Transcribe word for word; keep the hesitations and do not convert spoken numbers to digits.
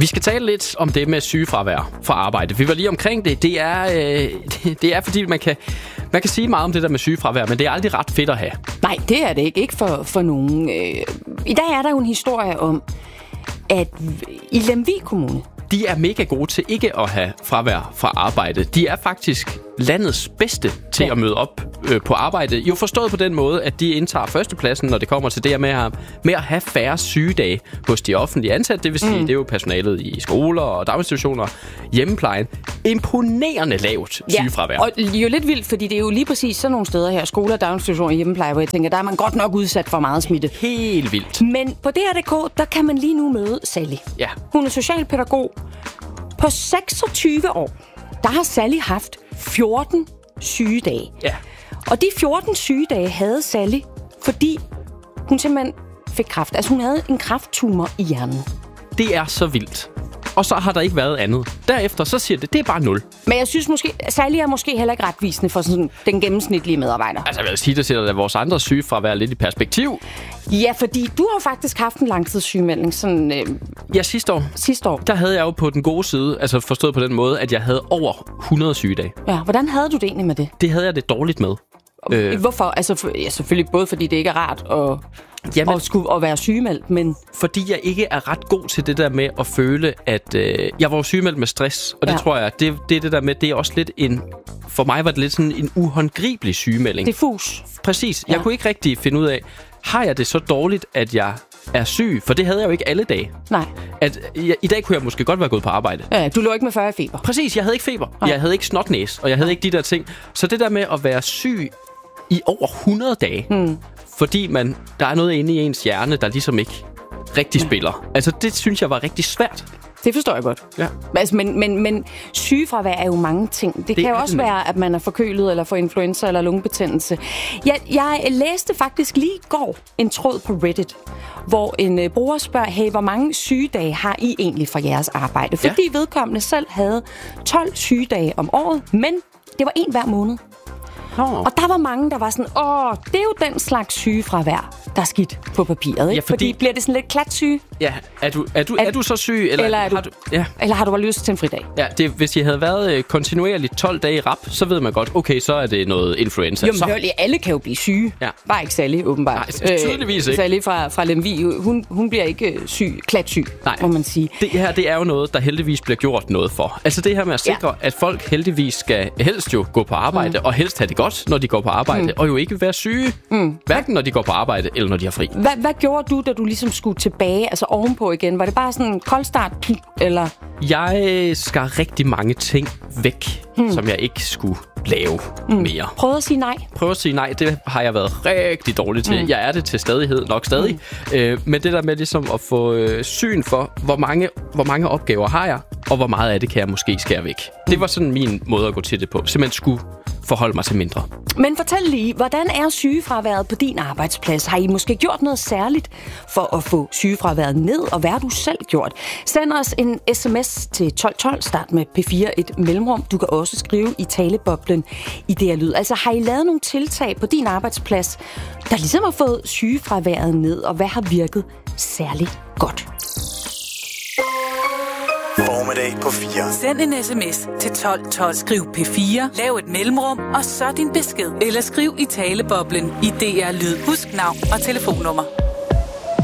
Vi skal tale lidt om det med sygefravær fra arbejde. Vi var lige omkring det. Det er, øh, det, det er fordi, man kan, man kan sige meget om det der med sygefravær, men det er aldrig ret fedt at have. Nej, det er det ikke. Ikke for, for nogen. Øh, I dag er der jo en historie om, at i Lemvig Kommune, de er mega gode til ikke at have fravær fra arbejde. De er faktisk landets bedste til ja. at møde op øh, på arbejde. Jo forstået på den måde, at de indtager førstepladsen, når det kommer til det her med, med at have færre sygedage hos de offentlige ansatte. Det vil sige, mm. det er jo personalet i skoler og daginstitutioner, hjemmeplejen. Imponerende lavt ja. sygefravær. Og det er jo lidt vildt, fordi det er jo lige præcis sådan nogle steder her, skoler, daginstitutioner og hjemmepleje, hvor jeg tænker, der er man godt nok udsat for meget smitte. Helt vildt. Men på D R punktum d k, der kan man lige nu møde Sally. Ja. Hun er socialpædagog. På seksogtyve år, der har Sally haft fjorten sygedage. Ja. Og de fjorten sygedage havde Sally, fordi hun simpelthen fik kræft. Altså hun havde en kræfttumor i hjernen. Det er så vildt. Og så har der ikke været andet. Derefter så siger det, det er bare nul. Men jeg synes måske, Sally er måske heller ikke retvisende for sådan den gennemsnitlige medarbejder. Altså jeg vil sige, der sætter da vores andre sygefravær lidt i perspektiv. Ja, fordi du har faktisk haft en langtidssygemelding sådan... Øh, ja, sidste år. Sidste år. Der havde jeg jo på den gode side, altså forstået på den måde, at jeg havde over hundrede sygedage. Ja, hvordan havde du det egentlig med det? Det havde jeg det dårligt med. Øh, Hvorfor? Altså for, ja, selvfølgelig både fordi det ikke er rart at, jamen, at, skulle, at være sygemeldt, men... Fordi jeg ikke er ret god til det der med at føle, at øh, jeg var sygemeldt med stress. Og det ja. tror jeg, det, det er det der med, det er også lidt en... For mig var det lidt sådan en uhåndgribelig sygemelding. Diffus. Præcis. Ja. Jeg kunne ikke rigtig finde ud af, har jeg det så dårligt, at jeg er syg? For det havde jeg jo ikke alle dage. Nej. At, jeg, I dag kunne jeg måske godt være gået på arbejde. Ja, du lå ikke med fyrre feber. Præcis, jeg havde ikke feber. Nej. Jeg havde ikke snotnæs, og jeg havde ikke de der ting. Så det der med at være syg i over hundrede dage, hmm. fordi man, der er noget inde i ens hjerne, der ligesom ikke rigtig spiller. Altså, det synes jeg var rigtig svært. Det forstår jeg godt. Ja. Altså, men, men, men sygefravær er jo mange ting. Det, det kan jo også det. være, at man er forkølet, eller får influenza, eller lungebetændelse. Jeg, jeg læste faktisk lige i går en tråd på Reddit, hvor en uh, bruger spørger, hey, hvor mange sygedage har I egentlig fra jeres arbejde? Fordi ja. vedkommende selv havde tolv sygedage om året, men det var en hver måned. Oh. Og der var mange, der var sådan, åh, det er jo den slags sygefravær, der er skidt på papiret, ikke? Ja, fordi... fordi bliver det sådan lidt klatsyge? Ja, er du, er du, er, er du så syg? Eller, eller, er du, har du, ja. eller har du bare lyst til en fridag? Ja, det, hvis jeg havde været øh, kontinuerligt tolv dage i rap, så ved man godt, okay, så er det noget influenza. Jo, men så... hør lige, alle kan jo blive syge. Ja. Bare ikke Sally, åbenbart. Nej, tydeligvis ikke. Sally fra, fra Lemvig, hun, hun bliver ikke syg, klatsyg, Nej. må man sige. Det her, det er jo noget, der heldigvis bliver gjort noget for. Altså det her med at sikre, ja. at folk heldigvis skal helst jo gå på arbejde, mm. og helst have det godt, når de går på arbejde, mm. og jo ikke være syge, mm. hverken når de går på arbejde, eller når de har fri. Hvad, hvad gjorde du, da du ligesom skulle tilbage, altså ovenpå igen? Var det bare sådan en koldstart, eller? Jeg skar rigtig mange ting væk, hmm. som jeg ikke skulle lave mm. mere. Prøv at sige nej. Prøv at sige nej, det har jeg været rigtig dårlig til. Mm. Jeg er det til stadighed, nok stadig. Mm. Øh, men det der med ligesom at få øh, syn for, hvor mange, hvor mange opgaver har jeg, og hvor meget af det kan jeg måske skære væk. Mm. Det var sådan min måde at gå til det på. Simpelthen skulle forholde mig til mindre. Men fortæl lige, hvordan er sygefraværet på din arbejdsplads? Har I måske gjort noget særligt for at få sygefraværet ned, og hvad har du selv gjort? Send os en sms til tolv tolv, start med P fire, et mellemrum. Du kan også skrive i taleboblen i D R Lyd. Altså har I lavet nogle tiltag på din arbejdsplads, der ligesom har fået sygefraværet ned, og hvad har virket særligt godt? Formiddag på fire. Send en sms til tolv tolv. Skriv P fire, lav et mellemrum, og så din besked. Eller skriv i taleboblen i D R Lyd. Husk navn og telefonnummer.